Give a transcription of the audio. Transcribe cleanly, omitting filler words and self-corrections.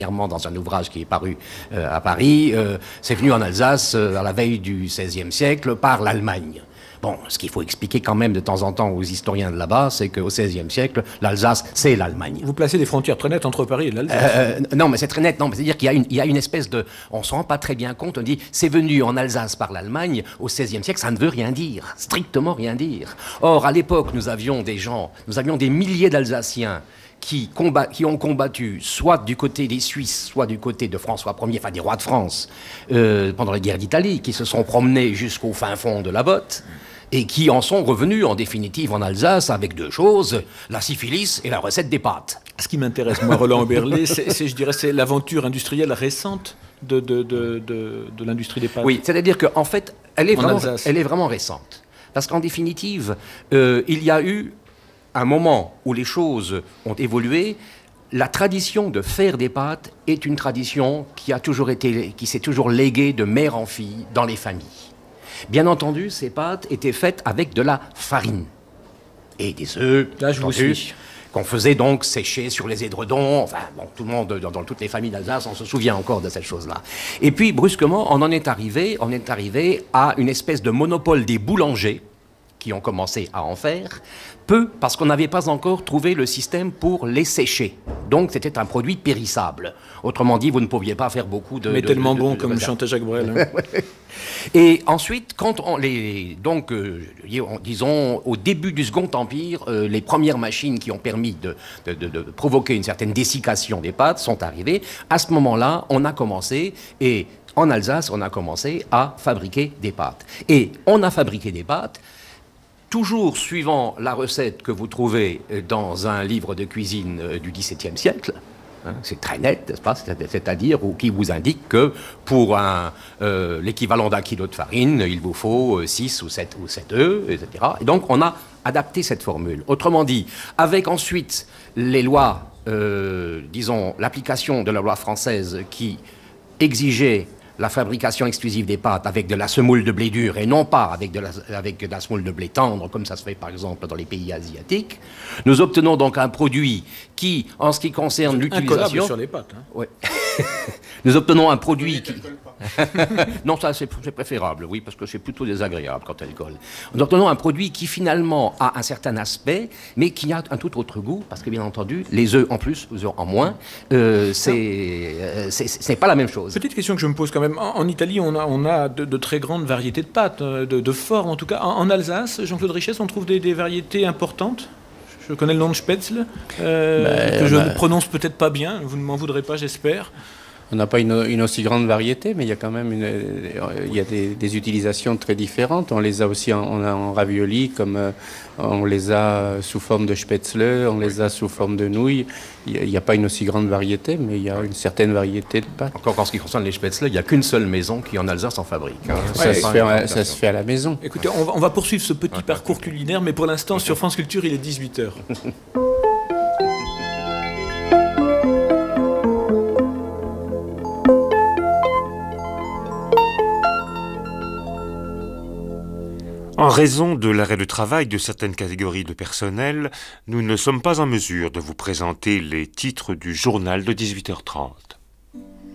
dans un ouvrage qui est paru à Paris, c'est venu en Alsace à la veille du XVIe siècle par l'Allemagne. Bon, ce qu'il faut expliquer quand même de temps en temps aux historiens de là-bas, c'est qu'au XVIe siècle, l'Alsace, c'est l'Allemagne. Vous placez des frontières très nettes entre Paris et l'Alsace. Non, mais c'est très net. Non, mais c'est-à-dire qu'il y a une espèce de... On ne se rend pas très bien compte. On dit, c'est venu en Alsace par l'Allemagne. Au XVIe siècle, ça ne veut rien dire. Strictement rien dire. Or, à l'époque, nous avions des milliers d'Alsaciens qui ont combattu soit du côté des Suisses, soit du côté de François Ier, enfin des rois de France, pendant la guerre d'Italie, qui se sont promenés jusqu'au fin fond de la botte, et qui en sont revenus en définitive en Alsace avec deux choses, la syphilis et la recette des pâtes. Ce qui m'intéresse, moi, Roland Oberlé, c'est l'aventure industrielle récente de l'industrie des pâtes. Oui, c'est-à-dire qu'en fait, elle est vraiment récente. Parce qu'en définitive, il y a eu un moment où les choses ont évolué. La tradition de faire des pâtes est une tradition qui s'est toujours léguée de mère en fille dans les familles. Bien entendu, ces pâtes étaient faites avec de la farine et des œufs. Là, je vous suis. Qu'on faisait donc sécher sur les édredons. Enfin, bon, tout le monde, dans toutes les familles d'Alsace, on se souvient encore de cette chose-là. Et puis, brusquement, on est arrivé à une espèce de monopole des boulangers qui ont commencé à en faire, parce qu'on n'avait pas encore trouvé le système pour les sécher. Donc c'était un produit périssable. Autrement dit, vous ne pouviez pas faire beaucoup de... Mais tellement bon, comme chantait Jacques Brel. Et ensuite, quand disons, au début du Second Empire, les premières machines qui ont permis de provoquer une certaine dessiccation des pâtes sont arrivées. À ce moment-là, on a commencé, et en Alsace, on a commencé à fabriquer des pâtes. Et on a fabriqué des pâtes toujours suivant la recette que vous trouvez dans un livre de cuisine du XVIIe siècle. C'est très net, n'est-ce pas ? C'est-à-dire qui vous indique que pour l'équivalent d'un kilo de farine, il vous faut 6 ou 7 œufs, etc. Et donc, on a adapté cette formule. Autrement dit, avec ensuite les lois, disons, l'application de la loi française qui exigeait la fabrication exclusive des pâtes avec de la semoule de blé dur et non pas avec de la semoule de blé tendre, comme ça se fait par exemple dans les pays asiatiques, nous obtenons donc un produit qui, en ce qui concerne l'utilisation... Incollable sur les pâtes. Hein. Ouais. Nous obtenons un produit qui... Non, ça c'est préférable, oui, parce que c'est plutôt désagréable quand elle colle. Nous obtenons un produit qui finalement a un certain aspect, mais qui a un tout autre goût, parce que bien entendu, les œufs en plus, les œufs en moins, c'est pas la même chose. Petite question que je me pose quand même. En Italie, on a de très grandes variétés de pâtes, de formes en tout cas. En Alsace, Jean-Claude Richesse, on trouve des variétés importantes. Je connais le nom de Spätzle, que je ne prononce peut-être pas bien, vous ne m'en voudrez pas, j'espère. On n'a pas une aussi grande variété, mais il y a quand même des utilisations très différentes. On les a aussi en ravioli, comme on les a sous forme de spätzle, on les a sous forme de nouilles. Il n'y a pas une aussi grande variété, mais il y a une certaine variété de pâtes. Encore en ce qui concerne les spätzle, il n'y a qu'une seule maison qui en Alsace en fabrique. Hein. Ça se fait à la maison. Écoutez, on va poursuivre ce petit parcours culinaire, mais pour l'instant, sur France Culture, il est 18h. En raison de l'arrêt de travail de certaines catégories de personnel, nous ne sommes pas en mesure de vous présenter les titres du journal de 18h30.